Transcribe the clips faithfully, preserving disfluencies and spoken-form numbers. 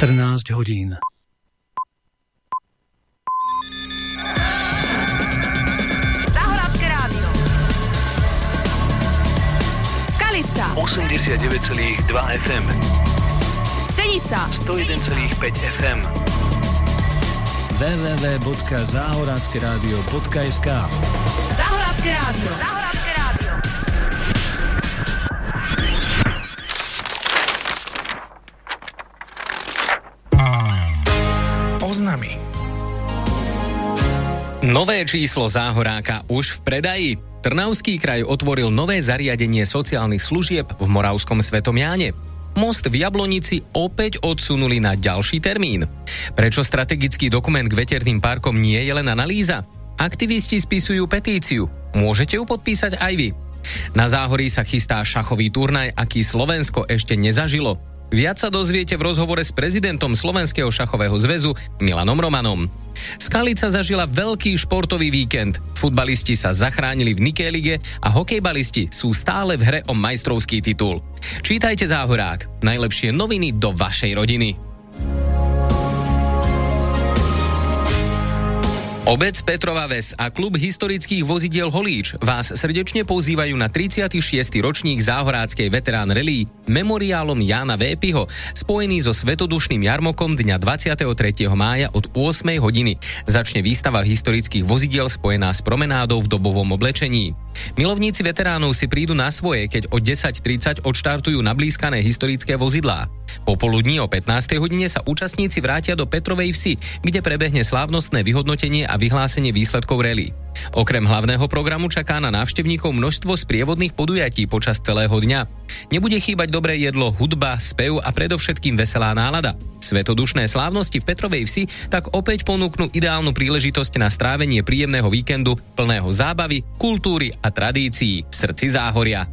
štrnásť hodín. Záhorácké rádio. Skalica osemdesiatdeväť celá dva ef em. Senica sto jeden celá päť ef em. w w w bodka záhorácké rádio bodka es ká. Záhorácké rádio. Záhorácké rádio. Oznamy. Nové číslo Záhoráka už v predaji. Trnavský kraj otvoril nové zariadenie sociálnych služieb v Moravskom Svetom Jáne. Most v Jablonici opäť odsunuli na ďalší termín. Prečo strategický dokument k veterným parkom nie je len analýza? Aktivisti spisujú petíciu. Môžete ju podpísať aj vy. Na Záhorí sa chystá šachový turnaj, aký Slovensko ešte nezažilo. Viac sa dozviete v rozhovore s prezidentom Slovenského šachového zväzu Milanom Romanom. Skalica zažila veľký športový víkend. Futbalisti sa zachránili v Niké lige a hokejbalisti sú stále v hre o majstrovský titul. Čítajte Záhorák. Najlepšie noviny do vašej rodiny. Obec Petrova Ves a klub historických vozidiel Holíč vás srdečne pozývajú na tridsiaty šiesty ročník záhoráckej veterán rally memoriálom Jána Vépiho, spojený so svetodušným jarmokom dňa dvadsiateho tretieho mája od ôsmej hodiny. Začne výstava historických vozidiel spojená s promenádou v dobovom oblečení. Milovníci veteránov si prídu na svoje, keď o desať tridsať odštartujú nablískané historické vozidlá. Popoludní o pätnástej hodine sa účastníci vrátia do Petrovej Vsi, kde prebehne slávnostné vyhodnotenie a vyhlásenie výsledkov rally. Okrem hlavného programu čaká na návštevníkov množstvo sprievodných podujatí počas celého dňa. Nebude chýbať dobré jedlo, hudba, spev a predovšetkým veselá nálada. Svetodušné slávnosti v Petrovej Vsi tak opäť ponúknú ideálnu príležitosť na strávenie príjemného víkendu plného zábavy, kultúry a tradícií v srdci Záhoria.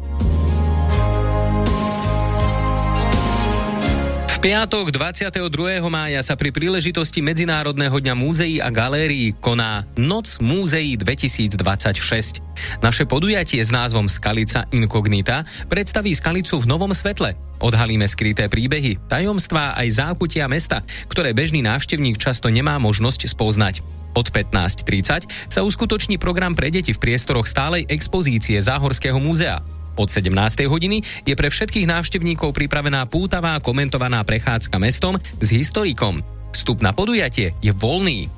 V piatok dvadsiateho druhého mája sa pri príležitosti Medzinárodného dňa múzeí a galérií koná Noc múzeí dvetisícdvadsaťšesť. Naše podujatie s názvom Skalica Inkognita predstaví Skalicu v novom svetle. Odhalíme skryté príbehy, tajomstvá aj zákutia mesta, ktoré bežný návštevník často nemá možnosť spoznať. Od pätnásť tridsať sa uskutoční program pre deti v priestoroch stálej expozície Záhorského múzea. Od sedemnástej hodiny je pre všetkých návštevníkov pripravená pútavá komentovaná prechádzka mestom s historikom. Vstup na podujatie je voľný.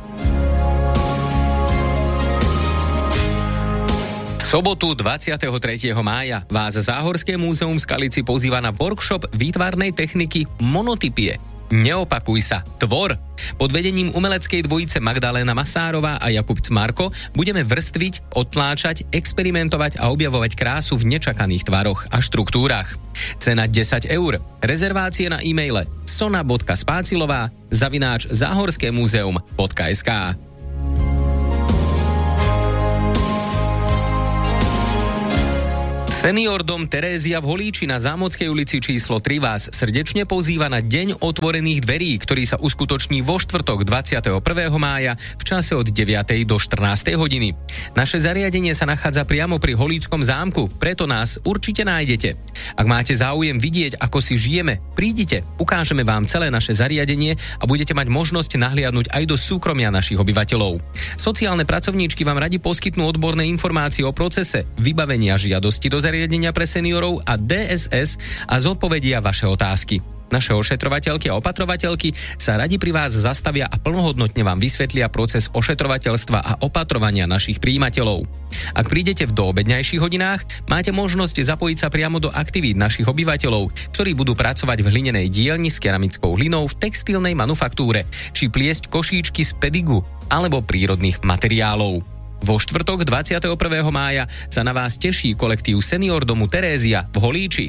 V sobotu dvadsiateho tretieho mája vás Záhorské múzeum v Skalici pozýva na workshop výtvarnej techniky monotypie. Neopakuj sa, tvor! Pod vedením umeleckej dvojice Magdaléna Masárová a Jakub Cmarko budeme vrstviť, odtláčať, experimentovať a objavovať krásu v nečakaných tvaroch a štruktúrach. Cena desať eur. Rezervácie na e-maile sona bodka spácilová zavináč záhorskémuzeum bodka es ká. Senior dom Terézia v Holíči na Zámockej ulici číslo tri vás srdečne pozýva na Deň otvorených dverí, ktorý sa uskutoční vo štvrtok dvadsiateho prvého mája v čase od deviatej do štrnástej hodiny. Naše zariadenie sa nachádza priamo pri Holíčskom zámku, preto nás určite nájdete. Ak máte záujem vidieť, ako si žijeme, prídite, ukážeme vám celé naše zariadenie a budete mať možnosť nahliadnúť aj do súkromia našich obyvateľov. Sociálne pracovníčky vám radi poskytnú odborné informácie o procese vybavenia žiadosti do zariadenia pre seniorov a dé es es a zodpovedia vaše otázky. Naše ošetrovateľky a opatrovateľky sa radi pri vás zastavia a plnohodnotne vám vysvetlia proces ošetrovateľstva a opatrovania našich prijímateľov. Ak prídete v doobedňajších hodinách, máte možnosť zapojiť sa priamo do aktivít našich obyvateľov, ktorí budú pracovať v hlinenej dielni s keramickou hlinou v textilnej manufaktúre, či pliesť košíčky z pedigu alebo prírodných materiálov. Vo štvrtok dvadsiateho prvého mája sa na vás teší kolektív Senior domu Terézia v Holíči.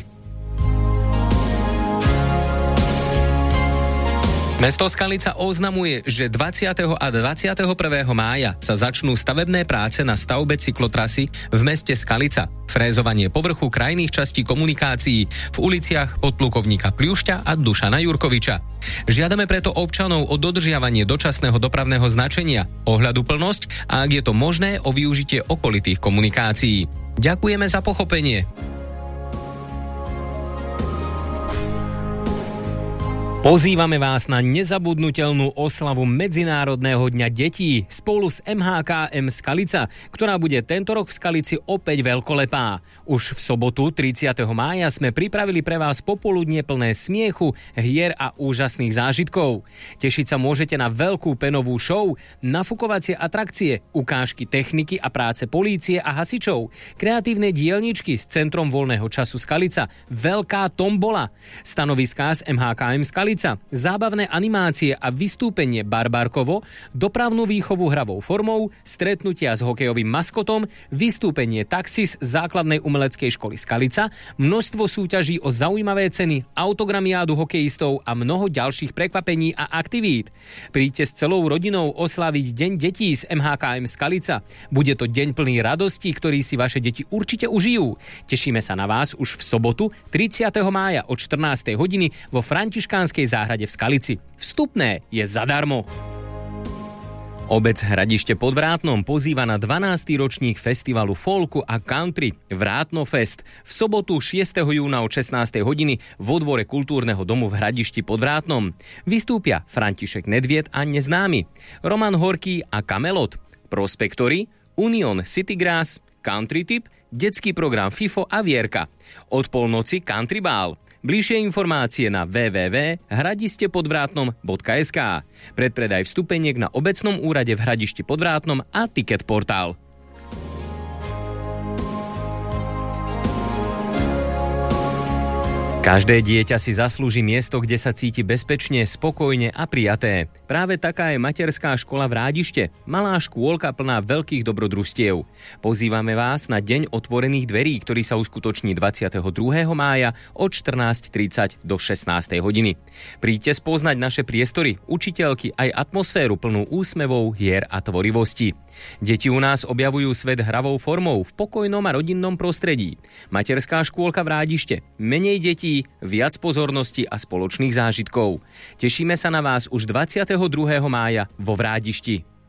Mesto Skalica oznamuje, že dvadsiateho a dvadsiateho prvého mája sa začnú stavebné práce na stavbe cyklotrasy v meste Skalica. Frézovanie povrchu krajných častí komunikácií v uliciach podplukovníka Pľušťa a Dušana Jurkoviča. Žiadame preto občanov o dodržiavanie dočasného dopravného značenia, ohľaduplnosť a ak je to možné, o využitie okolitých komunikácií. Ďakujeme za pochopenie. Pozývame vás na nezabudnutelnú oslavu Medzinárodného dňa detí spolu s em há ká em Skalica, ktorá bude tento rok v Skalici opäť veľkolepá. Už v sobotu tridsiateho mája sme pripravili pre vás popoludnie plné smiechu, hier a úžasných zážitkov. Tešiť sa môžete na veľkú penovú show, nafukovacie atrakcie, ukážky techniky a práce polície a hasičov, kreatívne dielničky s Centrom voľného času Skalica, veľká tombola, stanoviská z em há ká em Skalica, zábavné animácie a vystúpenie Barbarkovo, dopravnú výchovu hravou formou, stretnutia s hokejovým maskotom, vystúpenie Taxis základnej umeleckej školy Skalica, množstvo súťaží o zaujímavé ceny, autogramiádu hokejistov a mnoho ďalších prekvapení a aktivít. Príďte s celou rodinou oslaviť Deň detí z em há ká em Skalica. Bude to deň plný radosti, ktorý si vaše deti určite užijú. Tešíme sa na vás už v sobotu tridsiateho mája od štrnástej hodiny vo Františkánskej záhrade v Skalici. Vstupné je zadarmo. Obec Hradište pod Vrátnom pozýva na dvanásty ročník festivalu folku a country Vrátnofest v sobotu šiesteho júna od šestnástej hodiny vo dvore kultúrneho domu v Hradišti pod Vrátnom. Vystúpia František Nedvied a Neznámy, Roman Horký a Kamelot, Prospektory, Union Citygrass, Country Tip, detský program FIFO a Vierka. Od polnoci Country Ball. Bližšie informácie na w w w bodka hradistepodvrátnom bodka es ká. Predpredaj vstupeniek na obecnom úrade v Hradišti pod Vrátnom a Ticket Portál. Každé dieťa si zaslúži miesto, kde sa cíti bezpečne, spokojne a prijaté. Práve taká je materská škola v Rádište, malá škôlka plná veľkých dobrodružstiev. Pozývame vás na Deň otvorených dverí, ktorý sa uskutoční dvadsiateho druhého mája od štrnásť tridsať do šestnástej hodiny. Príďte spoznať naše priestory, učiteľky aj atmosféru plnú úsmevov, hier a tvorivosti. Deti u nás objavujú svet hravou formou v pokojnom a rodinnom prostredí. Materská škôlka v Rádište, menej detí, viac pozornosti a spoločných zážitkov. Tešíme sa na vás už dvadsiateho druhého mája vo Vrádišti.